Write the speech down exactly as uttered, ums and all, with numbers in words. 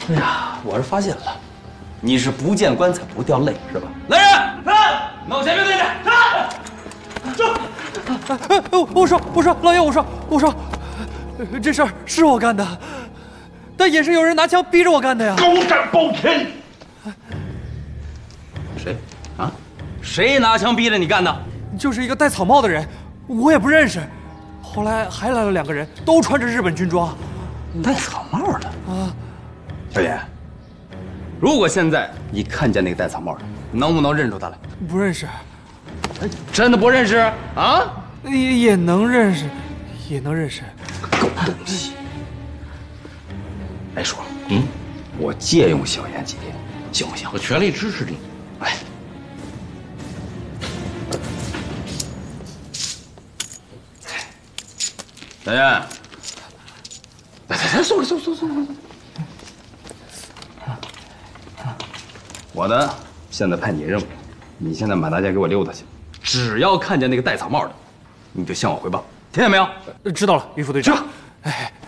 哎呀，我是发现了，你是不见棺材不掉泪是吧？来人，来，脑前面对着，来， 走。我说，我说，老爷，我说，我说，这事儿是我干的，但也是有人拿枪逼着我干的呀。 高胆包天！ 谁？啊？谁拿枪逼着你干的？ 就是一个戴草帽的人，我也不认识。后来还来了两个人，都穿着日本军装。 戴草帽的啊， 小野，如果现在你看见那个戴草帽的，能不能认出他来？ 不认识。 真的不认识啊？ 也也能认识，也能认识。 狗东西！哎，叔，嗯，我借用小严几天，行不行？ 我全力支持你。 哎，小严，来来来，坐坐坐坐坐。我呢，现在派你任务，你现在满大街给我溜达去，只要看见那个戴草帽的，你就向我汇报，听见没有？ 知道了，于副队长。 去吧。 哎。